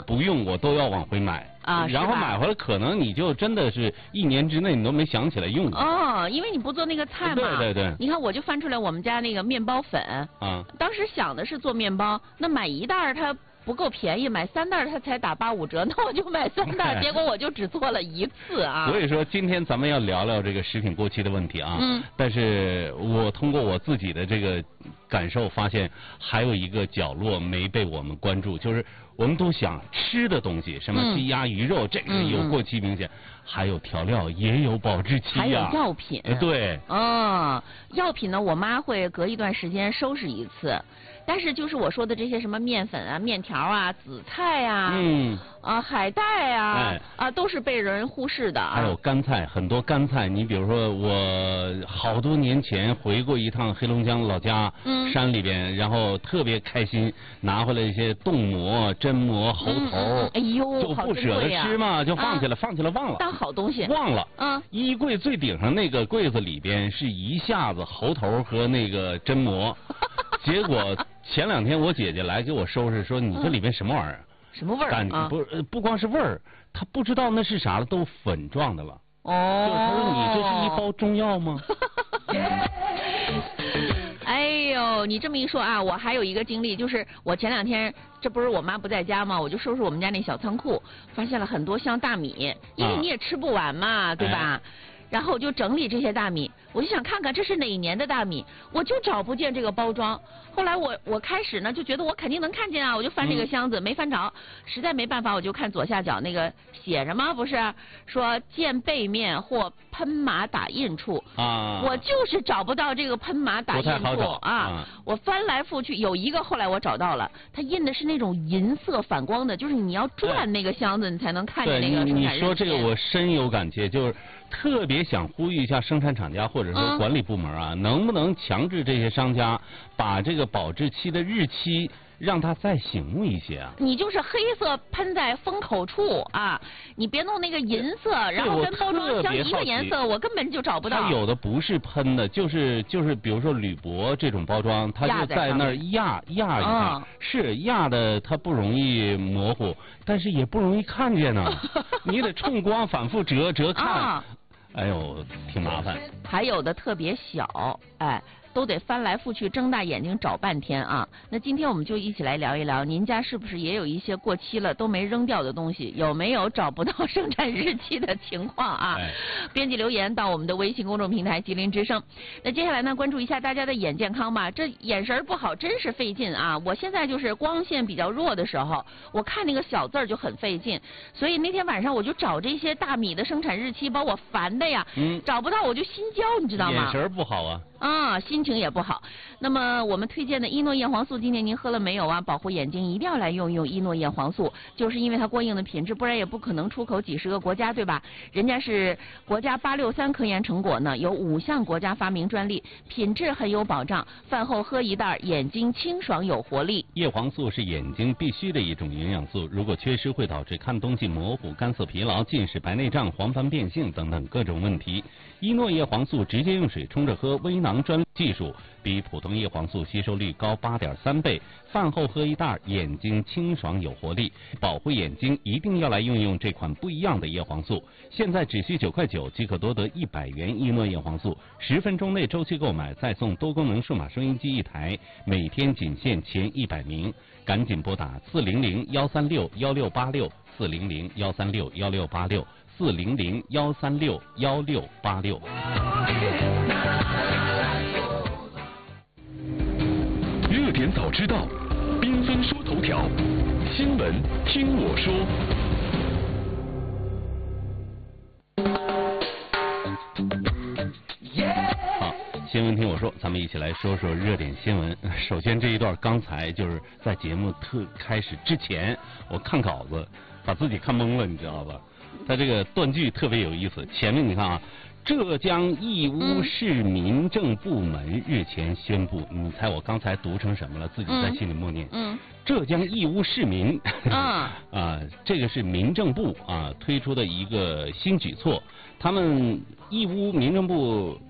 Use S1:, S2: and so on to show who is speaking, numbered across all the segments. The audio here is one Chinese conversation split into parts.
S1: 不用我都要往回买。然后买回来可能你就真的是1年之内你都没想起来用。
S2: 哦，因为你不做那个菜嘛。
S1: 对。
S2: 你看我就翻出来我们家那个面包粉。当时想的是做面包，那买1袋它不够便宜，买3袋它才打85折，那我就买3袋，结果我就只做了1次啊。
S1: 所以说今天咱们要聊聊这个食品过期的问题啊。但是我通过我自己的这个感受发现，还有一个角落没被我们关注，就是我们都想吃的东西，什么鸡鸭鱼肉，这个有过期明显，还有调料也有保质期
S2: 还有药品。
S1: 对。
S2: 药品呢，我妈会隔一段时间收拾一次。但是就是我说的这些什么面粉啊、面条啊、紫菜啊、海带啊，都是被人忽视的。
S1: 还有干菜，很多干菜，你比如说我好多年前回过一趟黑龙江老家，山里边，然后特别开心，拿回来一些冻蘑、榛蘑、猴头，
S2: 哎呦，
S1: 就不舍得吃嘛，就放起来，放起来忘了。
S2: 当好东西。
S1: 忘了。衣柜最顶上那个柜子里边是一下子猴头和那个榛蘑，结果前2天我姐姐来给我收拾，说你这里边什么玩意儿？
S2: 什么味儿？
S1: 不光是味儿，她不知道那是啥了，都粉状的了。
S2: 哦。
S1: 就是她说你这是一包中药吗？
S2: 哎呦，你这么一说啊，我还有一个经历，就是我前2天，这不是我妈不在家吗？我就收拾我们家那小仓库，发现了很多箱大米，因为你也吃不完嘛，对吧？然后我就整理这些大米，我就想看看这是哪一年的大米，我就找不见这个包装。后来我开始呢就觉得我肯定能看见啊，我就翻这个箱子，没翻着，实在没办法，我就看左下角那个写着吗？不是说见背面或喷码打印处啊，我就是找不到这个喷码打印处啊。我翻来覆去，有一个后来我找到了，它印的是那种银色反光的，就是你要转那个箱子你才能看见那个生产日期。
S1: 你说这个我深有感觉，就是特别想呼吁一下生产厂家或者说管理部门啊，能不能强制这些商家把这个保质期的日期让它再醒目一些啊？
S2: 你就是黑色喷在封口处啊，你别弄那个银色，然后跟包装相一个颜色，我根本就找不到。
S1: 它有的不是喷的，就是比如说铝箔这种包装，它就在那儿压一下，是压的，它不容易模糊，但是也不容易看见呢。你得冲光反复折看。哎呦，挺麻烦。
S2: 还有的特别小，都得翻来覆去睁大眼睛找半天啊。那今天我们就一起来聊一聊，您家是不是也有一些过期了都没扔掉的东西？有没有找不到生产日期的情况啊？编辑留言到我们的微信公众平台吉林之声。那接下来呢，关注一下大家的眼健康吧。这眼神不好真是费劲啊！我现在就是光线比较弱的时候，我看那个小字儿就很费劲，所以那天晚上我就找这些大米的生产日期，把我烦的呀，找不到我就心焦，你知道吗？
S1: 眼神不好啊。
S2: 心情也不好。那么我们推荐的依诺叶黄素，今天您喝了没有啊？保护眼睛一定要来用依诺叶黄素，就是因为它过硬的品质，不然也不可能出口几10个国家，对吧？人家是国家863科研成果呢，有5项国家发明专利，品质很有保障。饭后喝1袋，眼睛清爽有活力。
S1: 叶黄素是眼睛必须的一种营养素，如果缺失会导致看东西模糊、干涩疲劳、近视、白内障、黄斑变性等等各种问题。依诺叶黄素直接用水冲着喝，微囊专技术，比普通叶黄素吸收率高8.3倍。饭后喝1袋，眼睛清爽有活力。保护眼睛一定要来用这款不一样的叶黄素。现在只需9.9块即可夺得100元依诺叶黄素，10分钟内周期购买再送多功能数码收音机1台，每天仅限前100名。赶紧拨打400-136-1686 400-136-1686。400-136-1686。
S3: 热点早知道，缤纷说头条，新闻听我说。
S1: 好，新闻听我说，咱们一起来说说热点新闻。首先这一段刚才就是在节目开始之前，我看稿子把自己看懵了，你知道吧？它这个断句特别有意思。前面你看啊，浙江义乌市民政部门日前宣布，你猜我刚才读成什么了？自己在心里默念。浙江义乌市民这个是民政部推出的一个新举措。他们义乌民政部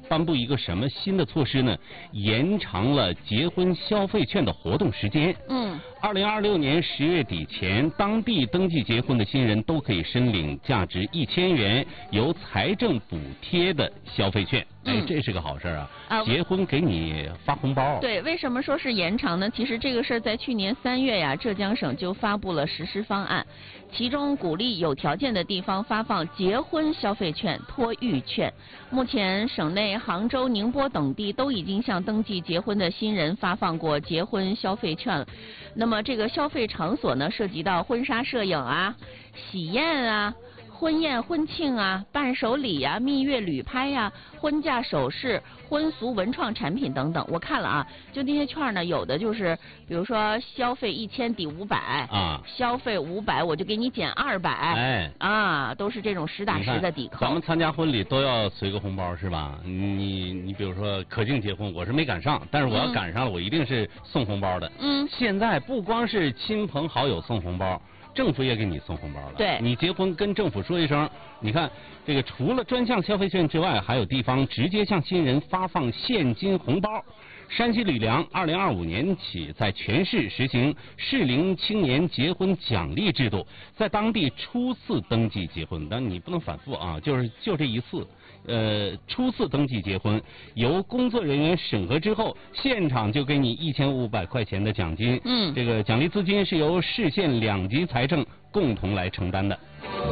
S1: 颁布一个什么新的措施呢？延长了结婚消费券的活动时间。2026年10月底前，当地登记结婚的新人都可以申领价值1000元由财政补贴的消费券。这是个好事啊！结婚给你发红包。
S2: 对，为什么说是延长呢？其实这个事儿在去年3月呀，浙江省就发布了实施方案，其中鼓励有条件的地方发放结婚消费券、托育券。目前省内杭州、宁波等地都已经向登记结婚的新人发放过结婚消费券了。那么这个消费场所呢，涉及到婚纱摄影啊、喜宴啊、婚宴婚庆啊、伴手礼啊、蜜月旅拍呀、婚嫁首饰、婚俗文创产品等等。我看了啊，就那些券呢，有的就是比如说消费1000抵500啊，消费500我就给你减200，都是这种实打实的抵扣。
S1: 咱们参加婚礼都要随个红包是吧？你比如说可静结婚，我是没赶上，但是我要赶上了，我一定是送红包的。现在不光是亲朋好友送红包，政府也给你送红包了。
S2: 对，
S1: 你结婚跟政府说一声，你看这个除了专项消费券之外，还有地方直接向新人发放现金红包。山西吕梁2025年起在全市实行适龄青年结婚奖励制度，在当地初次登记结婚，但你不能反复啊，就这一次。初次登记结婚，由工作人员审核之后，现场就给你1500块钱的奖金。这个奖励资金是由市县2级财政共同来承担的。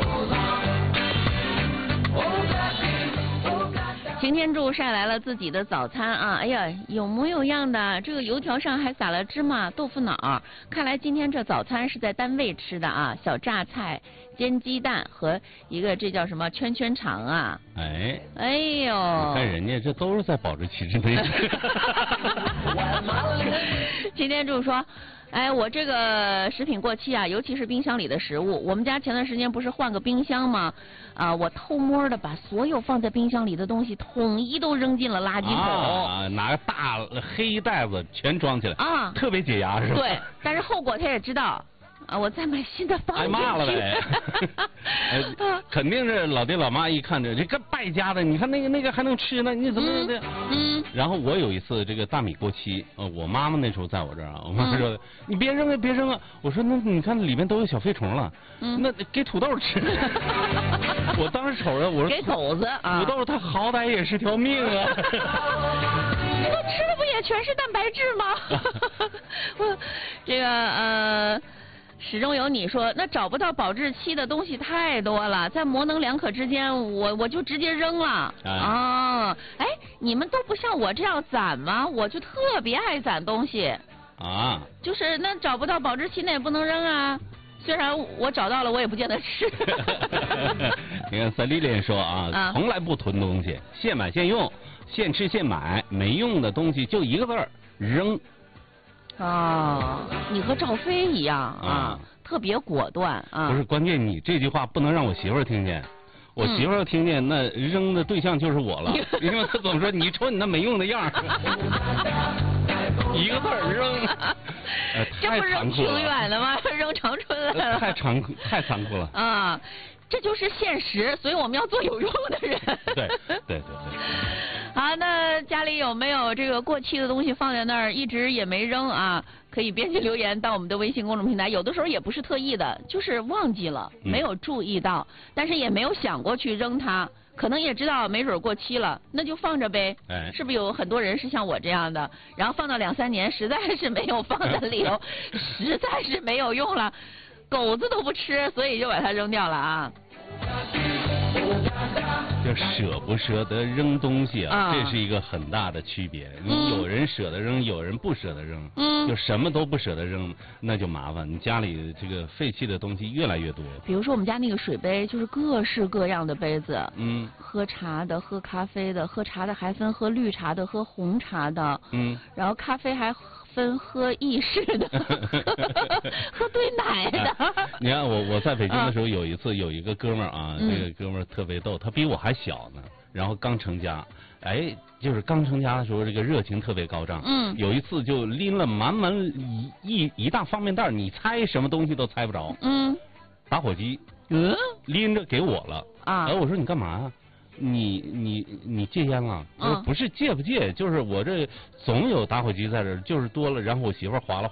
S2: 擎天柱晒来了自己的早餐啊！哎呀，有模有样的，这个油条上还撒了芝麻豆腐脑，看来今天这早餐是在单位吃的啊！小榨菜、煎鸡蛋和一个这叫什么圈圈肠啊！哎呦，
S1: 你看人家这都是在保质期之内。
S2: 擎天柱说。我这个食品过期啊，尤其是冰箱里的食物。我们家前段时间不是换个冰箱吗？我偷摸的把所有放在冰箱里的东西统一都扔进了垃圾桶。
S1: 拿个大黑袋子全装起来。特别解压是吧？
S2: 对，但是后果他也知道。我再买新的放进去。挨
S1: 骂了呗。肯定是老爹老妈一看这个败家的，你看那个还能吃呢，你怎么的？然后我有一次这个大米过期，我妈妈那时候在我这儿啊，我妈妈说你别扔啊别扔啊，我说那你看里面都有小飞虫了，那给土豆吃。我当时瞅着我说
S2: 给狗子啊，
S1: 土豆它好歹也是条命啊。
S2: 那吃的不也全是蛋白质吗？这个始终有你说，那找不到保质期的东西太多了，在模棱两可之间，我就直接扔了。你们都不像我这样攒吗？我就特别爱攒东西。就是那找不到保质期，那也不能扔啊。虽然我找到了，我也不见得吃。
S1: 你看三丽莲说从来不囤东西，现买现用，现吃现买，没用的东西就一个字儿，扔。
S2: 你和赵飞一样特别果断啊！
S1: 不是，关键你这句话不能让我媳妇儿听见，我媳妇儿听见那扔的对象就是我了，因为她总说你瞅你那没用的样儿，一个字儿扔，
S2: 这不扔挺远的吗？扔长春来了，
S1: 太残酷了
S2: 这就是现实，所以我们要做有用的人。
S1: 对。
S2: 好，那家里有没有这个过期的东西放在那儿一直也没扔啊？可以编辑留言到我们的微信公众平台。有的时候也不是特意的，就是忘记了，没有注意到，但是也没有想过去扔它。可能也知道没准过期了，那就放着呗。是不是有很多人是像我这样的，然后放到2-3年，实在是没有放的理由，实在是没有用了，狗子都不吃，所以就把它扔掉了啊。
S1: 就舍不舍得扔东西这是一个很大的区别。有人舍得扔，有人不舍得扔。就什么都不舍得扔，那就麻烦。你家里这个废弃的东西越来越多。
S2: 比如说我们家那个水杯，就是各式各样的杯子。喝茶的，喝咖啡的，喝茶的还分喝绿茶的，喝红茶的。然后咖啡还分喝意式的，喝兑奶的。
S1: 你看我在北京的时候，有一次有一个哥们儿这个哥们儿特别逗，他比我还小呢，然后刚成家，就是刚成家的时候，这个热情特别高涨。有一次就拎了满满一大方便袋，你猜什么东西都猜不着。打火机。拎着给我了。我说你干嘛呀？ 你戒烟了？
S2: 嗯，
S1: 不是戒不戒，就是我这总有打火机在这儿，就是多了，然后我媳妇儿划拉